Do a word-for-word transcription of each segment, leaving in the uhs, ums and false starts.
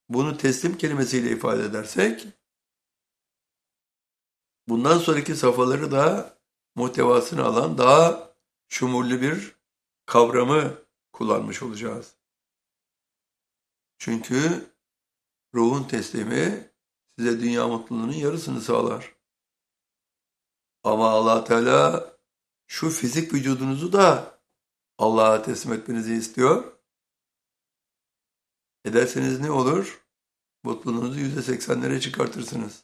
bunu teslim kelimesiyle ifade edersek, bundan sonraki safhaları da muhtevasını alan daha şumurlu bir kavramı kullanmış olacağız. Çünkü ruhun teslimi size dünya mutluluğunun yarısını sağlar. Ama Allah Teala şu fizik vücudunuzu da Allah'a teslim etmenizi istiyor. Ederseniz ne olur? Mutluluğunuzu yüzde seksenlere çıkartırsınız.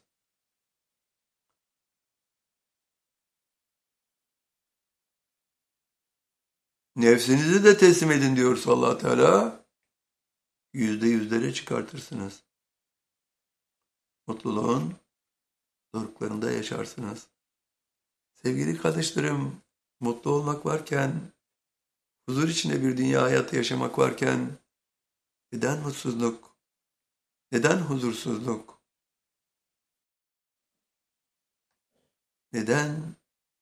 Nefsinizi de teslim edin diyorsa Allah Teala, yüzde yüzlere çıkartırsınız. Mutluluğun doruklarında yaşarsınız. Sevgili kardeşlerim, mutlu olmak varken, huzur içinde bir dünya hayatı yaşamak varken, neden mutsuzluk? Neden huzursuzluk? Neden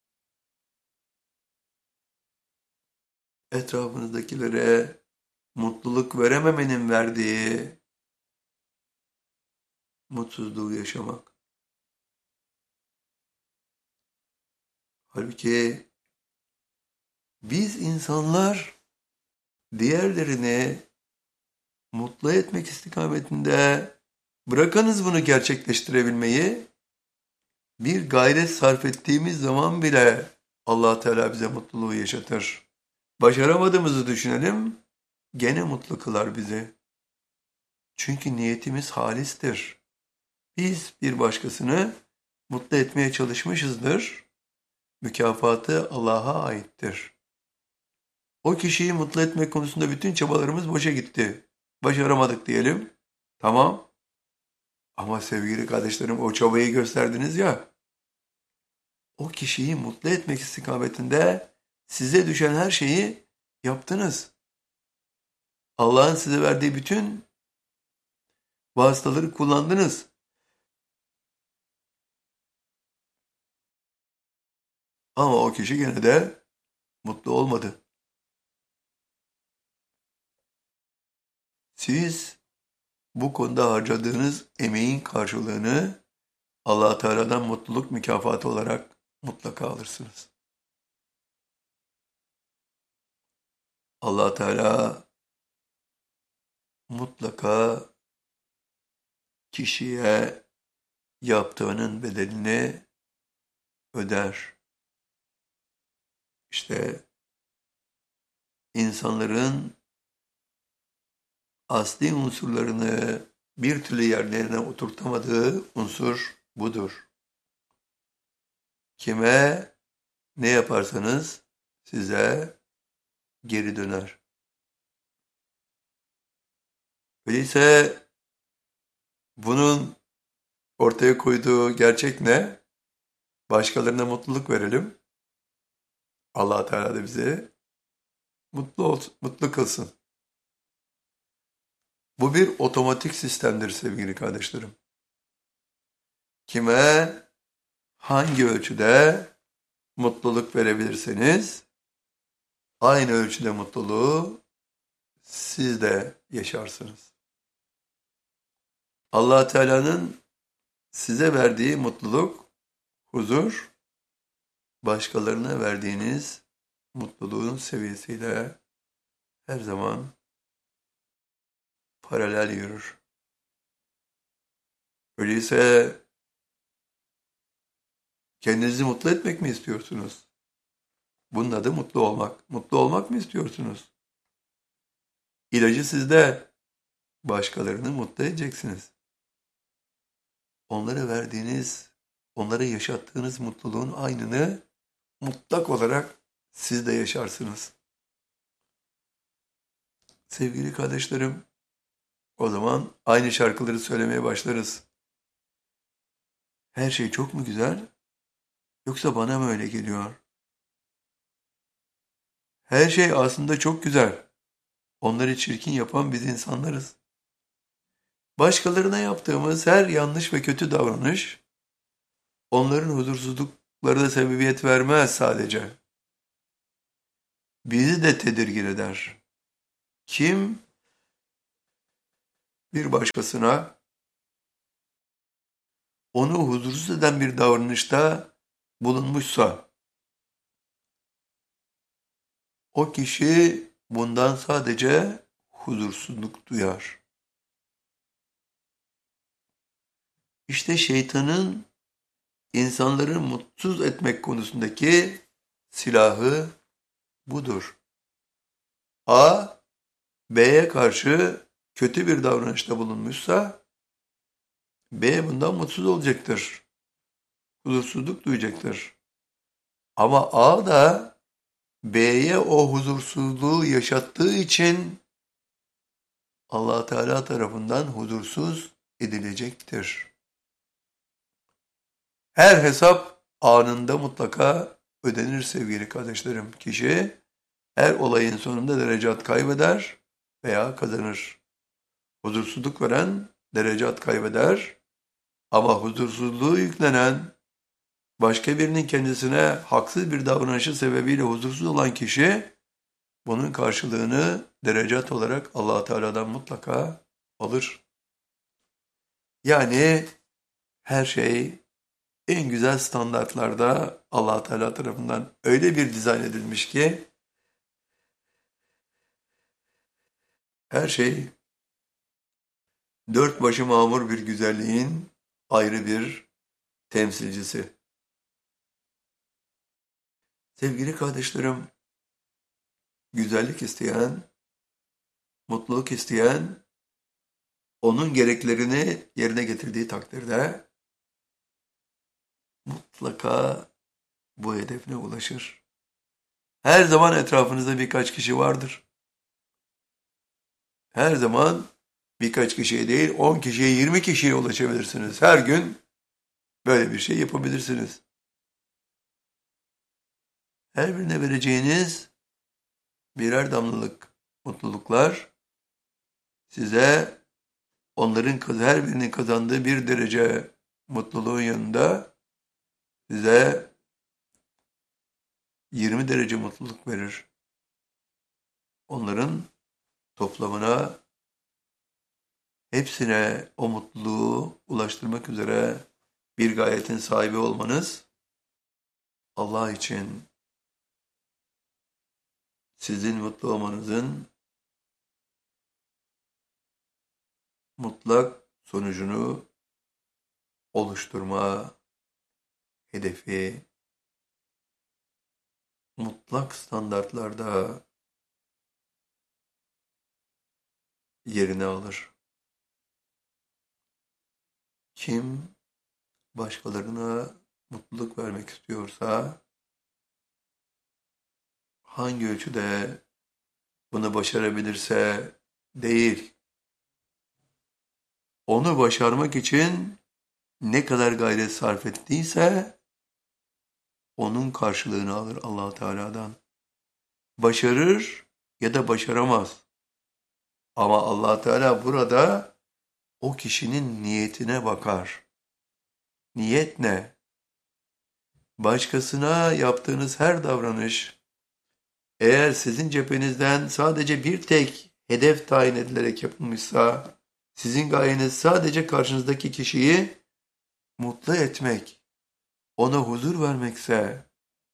etrafınızdakilere mutluluk verememenin verdiği mutsuzluğu yaşamak? Halbuki biz insanlar diğerlerini mutlu etmek istikametinde, bırakınız bunu gerçekleştirebilmeyi, bir gayret sarf ettiğimiz zaman bile Allah Teala bize mutluluğu yaşatır. Başaramadığımızı düşünelim, gene mutlu kılar bizi. Çünkü niyetimiz halistir. Biz bir başkasını mutlu etmeye çalışmışızdır. Mükafatı Allah'a aittir. O kişiyi mutlu etmek konusunda bütün çabalarımız boşa gitti. Başaramadık diyelim. Tamam. Ama sevgili kardeşlerim, o çabayı gösterdiniz ya. O kişiyi mutlu etmek istikametinde size düşen her şeyi yaptınız. Allah'ın size verdiği bütün vasıtaları kullandınız. Ama o kişi gene de mutlu olmadı. Siz bu konuda harcadığınız emeğin karşılığını Allah Teala'dan mutluluk mükafatı olarak mutlaka alırsınız. Allah Teala mutlaka kişiye yaptığının bedelini öder. İşte insanların asli unsurlarını bir türlü yerlerine oturtamadığı unsur budur. Kime ne yaparsanız size geri döner. Öyleyse bunun ortaya koyduğu gerçek ne? Başkalarına mutluluk verelim. Allah Teala da bize mutlu olsun, mutlu kılsın. Bu bir otomatik sistemdir sevgili kardeşlerim. Kime hangi ölçüde mutluluk verebilirseniz aynı ölçüde mutluluğu siz de yaşarsınız. Allah Teala'nın size verdiği mutluluk, huzur, başkalarına verdiğiniz mutluluğun seviyesiyle her zaman paralel yürür. Öyleyse kendinizi mutlu etmek mi istiyorsunuz? Bunun adı mutlu olmak. Mutlu olmak mı istiyorsunuz? İlacı sizde. Başkalarını mutlu edeceksiniz. Onlara verdiğiniz, onlara yaşattığınız mutluluğun aynını mutlak olarak siz de yaşarsınız. Sevgili kardeşlerim, o zaman aynı şarkıları söylemeye başlarız. Her şey çok mu güzel? Yoksa bana mı öyle geliyor? Her şey aslında çok güzel. Onları çirkin yapan biz insanlarız. Başkalarına yaptığımız her yanlış ve kötü davranış, onların huzursuzluklarına sebebiyet vermez sadece. Bizi de tedirgin eder. Kim bir başkasına onu huzursuz eden bir davranışta bulunmuşsa, o kişi bundan sadece huzursuzluk duyar. İşte şeytanın insanları mutsuz etmek konusundaki silahı budur. A, B'ye karşı kötü bir davranışta bulunmuşsa, B bundan mutsuz olacaktır. Huzursuzluk duyacaktır. Ama A da B'ye o huzursuzluğu yaşattığı için Allah Teala tarafından huzursuz edilecektir. Her hesap anında mutlaka ödenir sevgili kardeşlerim. Kişi her olayın sonunda derecat kaybeder veya kazanır. Huzursuzluk veren derecat kaybeder ama huzursuzluğu yüklenen başka birinin kendisine haksız bir davranışı sebebiyle huzursuz olan kişi bunun karşılığını derecat olarak Allah Teala'dan mutlaka alır. Yani her şey en güzel standartlarda Allah Teala tarafından öyle bir dizayn edilmiş ki her şey dört başı mamur bir güzelliğin ayrı bir temsilcisi. Sevgili kardeşlerim, güzellik isteyen, mutluluk isteyen, onun gereklerini yerine getirdiği takdirde mutlaka bu hedefine ulaşır. Her zaman etrafınızda birkaç kişi vardır. Her zaman birkaç kişiye değil, on kişiye, yirmi kişiye ulaşabilirsiniz. Her gün böyle bir şey yapabilirsiniz. Her birine vereceğiniz birer damlalık mutluluklar size onların her birinin kazandığı bir derece mutluluğun yanında size yirmi derece mutluluk verir. Onların toplamına hepsine o mutluluğu ulaştırmak üzere bir gayetin sahibi olmanız Allah için sizin mutlu olmanızın mutlak sonucunu oluşturma hedefi mutlak standartlarda yerini alır. Kim başkalarına mutluluk vermek istiyorsa hangi ölçüde bunu başarabilirse değil, onu başarmak için ne kadar gayret sarf ettiyse onun karşılığını alır Allah Teala'dan. Başarır ya da başaramaz. Ama Allah Teala burada o kişinin niyetine bakar. Niyet ne? Başkasına yaptığınız her davranış eğer sizin cephenizden sadece bir tek hedef tayin edilerek yapılmışsa, sizin gayeniz sadece karşınızdaki kişiyi mutlu etmek, ona huzur vermekse,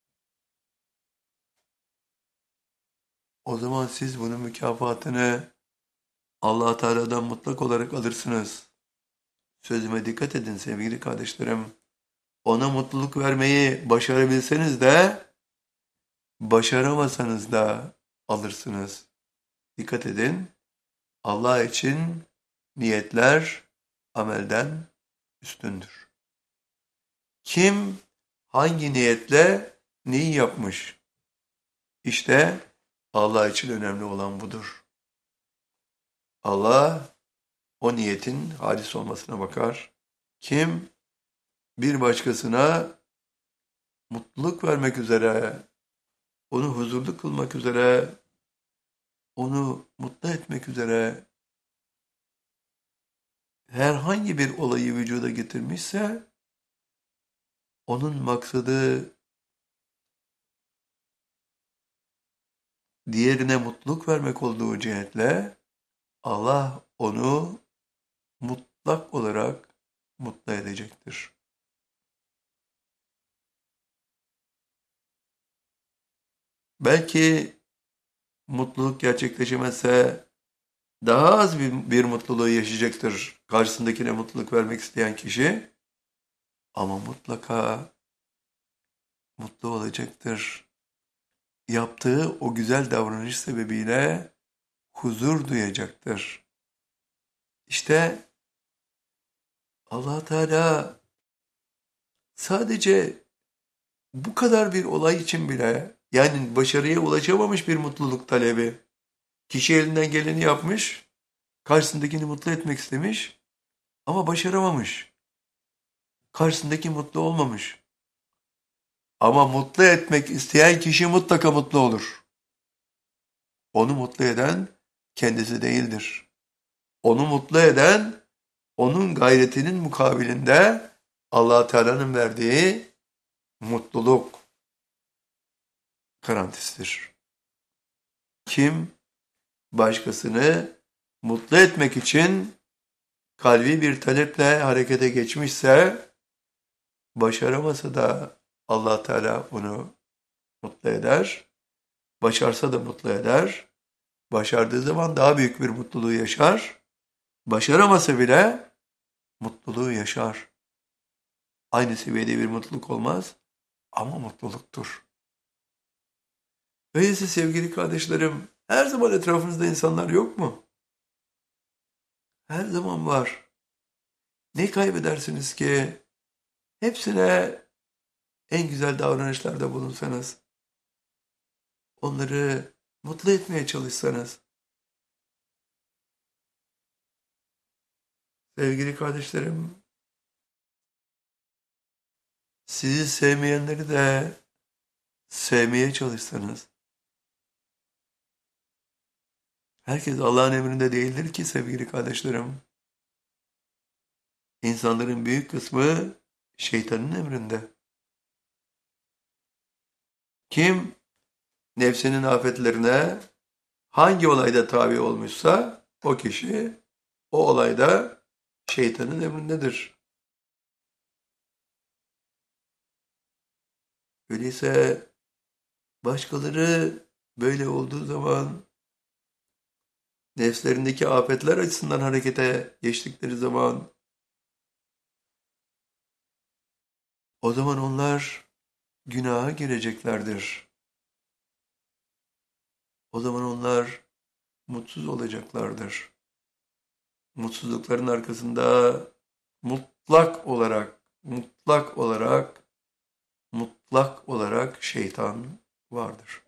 o zaman siz bunun mükafatını Allah Teala'dan mutlak olarak alırsınız. Sözüme dikkat edin sevgili kardeşlerim. Ona mutluluk vermeyi başarabilseniz de, başaramasanız da alırsınız. Dikkat edin. Allah için niyetler amelden üstündür. Kim hangi niyetle neyi yapmış? İşte Allah için önemli olan budur. Allah o niyetin halis olmasına bakar. Kim bir başkasına mutluluk vermek üzere, onu huzurlu kılmak üzere, onu mutlu etmek üzere herhangi bir olayı vücuda getirmişse, onun maksadı diğerine mutluluk vermek olduğu cihetle Allah onu mutlak olarak mutlu edecektir. Belki mutluluk gerçekleşemezse daha az bir, bir mutluluğu yaşayacaktır karşısındakine mutluluk vermek isteyen kişi. Ama mutlaka mutlu olacaktır. Yaptığı o güzel davranış sebebiyle huzur duyacaktır. İşte Allah Teala sadece bu kadar bir olay için bile, yani başarıya ulaşamamış bir mutluluk talebi, kişi elinden geleni yapmış, karşısındakini mutlu etmek istemiş ama başaramamış. Karşısındaki mutlu olmamış. Ama mutlu etmek isteyen kişi mutlaka mutlu olur. Onu mutlu eden kendisi değildir. Onu mutlu eden, onun gayretinin mukabilinde Allah Teala'nın verdiği mutluluk garantisidir. Kim başkasını mutlu etmek için kalbi bir taleple harekete geçmişse, başaramasa da Allah Teala onu mutlu eder. Başarsa da mutlu eder. Başardığı zaman daha büyük bir mutluluğu yaşar. Başaramasa bile mutluluğu yaşar. Aynı seviyede bir mutluluk olmaz ama mutluluktur. Öyleyse sevgili kardeşlerim, her zaman etrafınızda insanlar yok mu? Her zaman var. Ne kaybedersiniz ki hepsine en güzel davranışlarda bulunsanız, onları mutlu etmeye çalışsanız? Sevgili kardeşlerim, sizi sevmeyenleri de sevmeye çalışsanız, herkes Allah'ın emrinde değildir ki sevgili kardeşlerim. İnsanların büyük kısmı şeytanın emrinde. Kim nefsinin afetlerine hangi olayda tabi olmuşsa o kişi o olayda şeytanın emrindedir. Öyleyse başkaları böyle olduğu zaman, nefslerindeki afetler açısından harekete geçtikleri zaman, o zaman onlar günaha gireceklerdir. O zaman onlar mutsuz olacaklardır. Mutsuzlukların arkasında mutlak olarak, mutlak olarak, mutlak olarak şeytan vardır.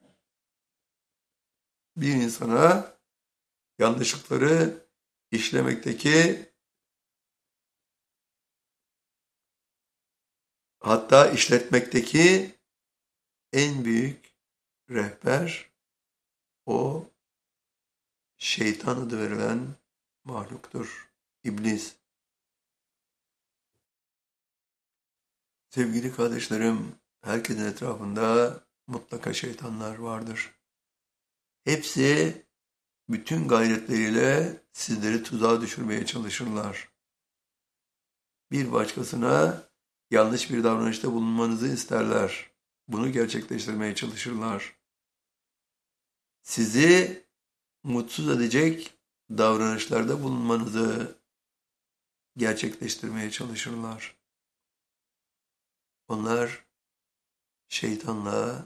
Bir insana yanlışlıkları işlemekteki, hatta işletmekteki en büyük rehber o şeytan adı verilen mahluktur. İblis. Sevgili kardeşlerim, herkesin etrafında mutlaka şeytanlar vardır. Hepsi bütün gayretleriyle sizleri tuzağa düşürmeye çalışırlar. Bir başkasına yanlış bir davranışta bulunmanızı isterler. Bunu gerçekleştirmeye çalışırlar. Sizi mutsuz edecek davranışlarda bulunmanızı gerçekleştirmeye çalışırlar. Onlar şeytanla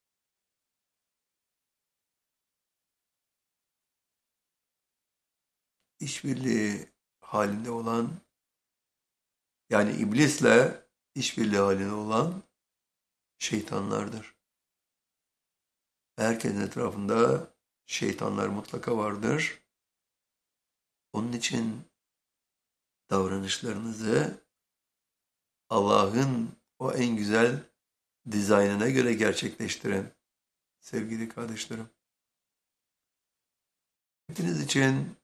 işbirliği halinde olan, yani iblisle işbirliği halinde olan şeytanlardır. Herkesin etrafında şeytanlar mutlaka vardır. Onun için davranışlarınızı Allah'ın o en güzel dizaynına göre gerçekleştirin sevgili kardeşlerim. Hepiniz için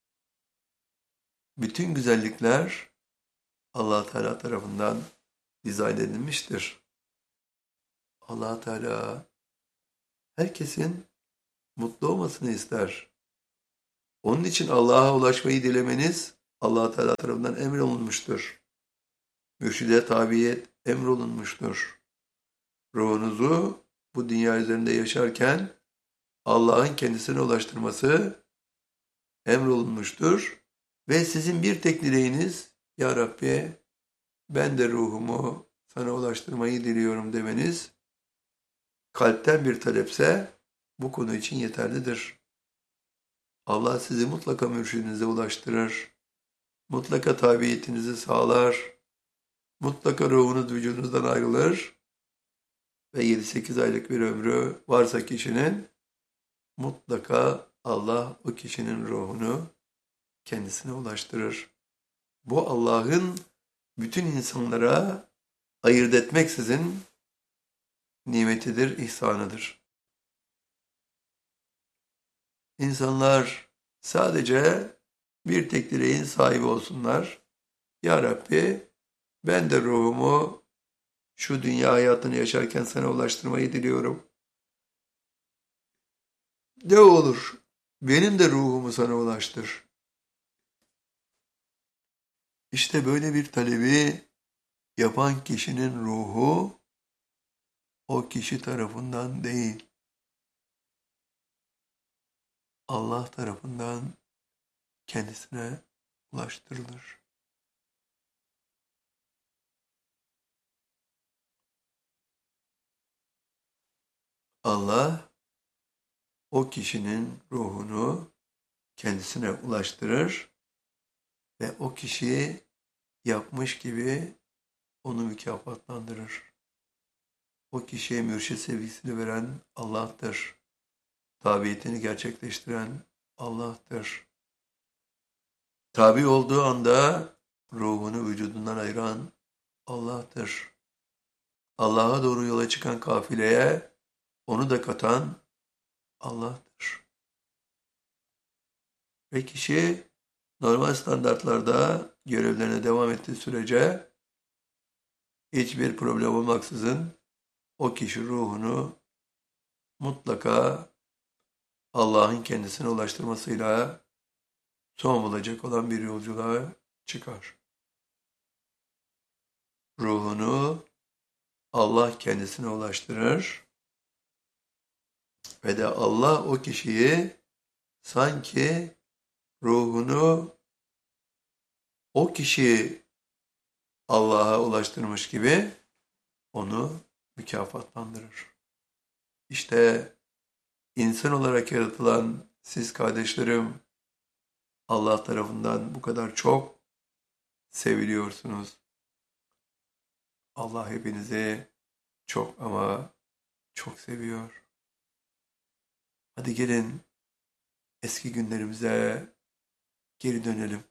bütün güzellikler Allah Teala tarafından dizayn edilmiştir. Allah Teala herkesin mutlu olmasını ister. Onun için Allah'a ulaşmayı dilemeniz Allah Teala tarafından emrolunmuştur. Mürşide tabiyet emrolunmuştur. Ruhunuzu bu dünya üzerinde yaşarken Allah'ın kendisine ulaştırması emrolunmuştur. Ve sizin bir tek dileğiniz, Ya Rabbi ben de ruhumu sana ulaştırmayı diliyorum demeniz, kalpten bir talepse bu konu için yeterlidir. Allah sizi mutlaka mürşidinize ulaştırır. Mutlaka tabiyetinizi sağlar. Mutlaka ruhunuz vücudunuzdan ayrılır. Ve yedi sekiz aylık bir ömrü varsa kişinin, mutlaka Allah o kişinin ruhunu kendisine ulaştırır. Bu Allah'ın bütün insanlara ayırt etmeksizin nimetidir, ihsanıdır. İnsanlar sadece bir tek dileğin sahibi olsunlar. Ya Rabbi ben de ruhumu şu dünya hayatını yaşarken sana ulaştırmayı diliyorum. Ne olur benim de ruhumu sana ulaştır. İşte böyle bir talebi yapan kişinin ruhu o kişi tarafından değil, Allah tarafından kendisine ulaştırılır. Allah o kişinin ruhunu kendisine ulaştırır ve o kişi yapmış gibi onu mükafatlandırır. O kişiye mürşid sevgisini veren Allah'tır. Tabiyetini gerçekleştiren Allah'tır. Tabi olduğu anda ruhunu vücudundan ayıran Allah'tır. Allah'a doğru yola çıkan kafileye onu da katan Allah'tır. Ve kişi normal standartlarda görevlerine devam ettiği sürece hiçbir problem olmaksızın o kişi ruhunu mutlaka Allah'ın kendisine ulaştırmasıyla son bulacak olan bir yolculuğa çıkar. Ruhunu Allah kendisine ulaştırır ve de Allah o kişiyi sanki ruhunu o kişi Allah'a ulaştırmış gibi onu mükafatlandırır. İşte insan olarak yaratılan siz kardeşlerim Allah tarafından bu kadar çok seviliyorsunuz. Allah hepinizi çok ama çok seviyor. Hadi gelin eski günlerimize geri dönelim.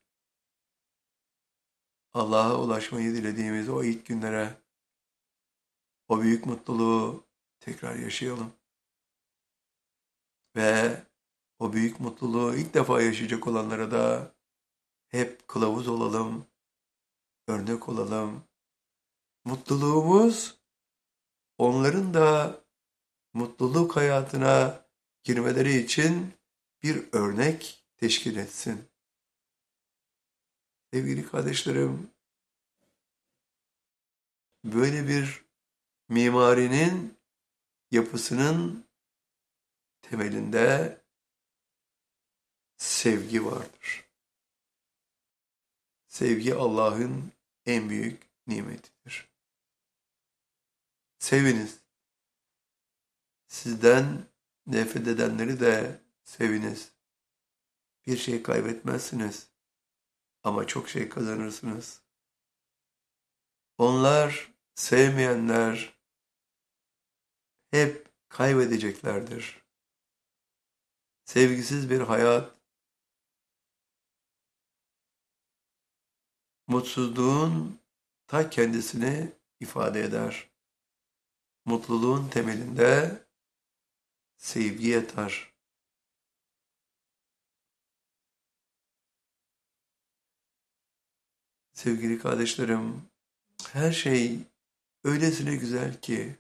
Allah'a ulaşmayı dilediğimiz o ilk günlere, o büyük mutluluğu tekrar yaşayalım. Ve o büyük mutluluğu ilk defa yaşayacak olanlara da hep kılavuz olalım, örnek olalım. Mutluluğumuz onların da mutluluk hayatına girmeleri için bir örnek teşkil etsin. Sevgili kardeşlerim, böyle bir mimarinin yapısının temelinde sevgi vardır. Sevgi Allah'ın en büyük nimetidir. Seviniz. Sizden nefret edenleri de seviniz. Bir şey kaybetmezsiniz ama çok şey kazanırsınız. Onlar, sevmeyenler hep kaybedeceklerdir. Sevgisiz bir hayat, mutsuzluğun ta kendisini ifade eder. Mutluluğun temelinde sevgi yatar. Sevgili kardeşlerim, her şey öylesine güzel ki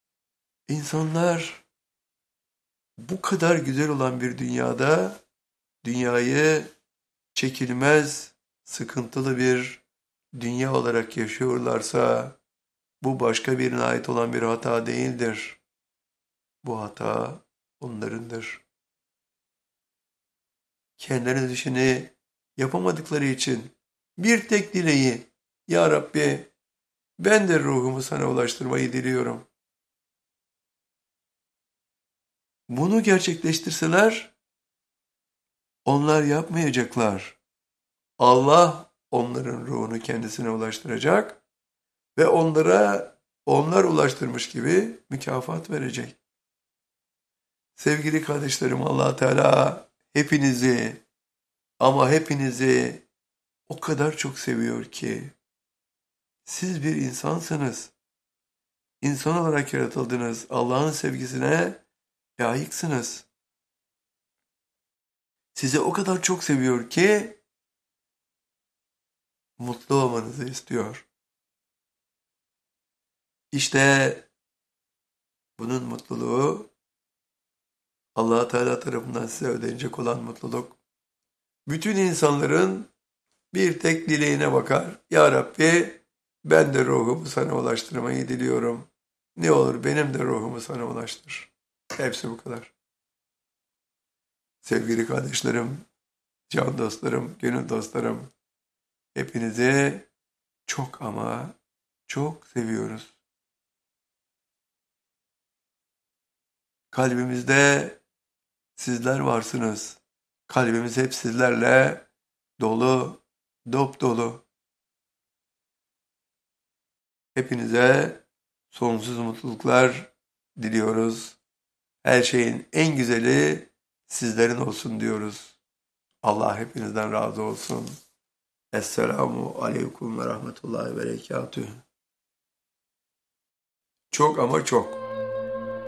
insanlar bu kadar güzel olan bir dünyada dünyayı çekilmez, sıkıntılı bir dünya olarak yaşıyorlarsa bu başka birine ait olan bir hata değildir. Bu hata onlarındır. Kendileri dışını yapamadıkları için bir tek dileği, Ya Rabbi ben de ruhumu sana ulaştırmayı diliyorum. Bunu gerçekleştirseler onlar yapmayacaklar. Allah onların ruhunu kendisine ulaştıracak ve onlara onlar ulaştırmış gibi mükafat verecek. Sevgili kardeşlerim, Allah Teala hepinizi ama hepinizi o kadar çok seviyor ki siz bir insansınız. İnsan olarak yaratıldınız. Allah'ın sevgisine layıksınız. Sizi o kadar çok seviyor ki mutlu olmanızı istiyor. İşte bunun mutluluğu Allah Teala tarafından size ödenecek olan mutluluk. Bütün insanların bir tek dileğine bakar. Ya Rabbi ben de ruhumu sana ulaştırmayı diliyorum. Ne olur benim de ruhumu sana ulaştır. Hepsi bu kadar. Sevgili kardeşlerim, can dostlarım, gönül dostlarım, hepinizi çok ama çok seviyoruz. Kalbimizde sizler varsınız. Kalbimiz hep sizlerle dolu, dop dolu. Hepinize sonsuz mutluluklar diliyoruz. Her şeyin en güzeli sizlerin olsun diyoruz. Allah hepinizden razı olsun. Esselamu aleyküm ve rahmetullahi ve berekatühü. Çok ama çok.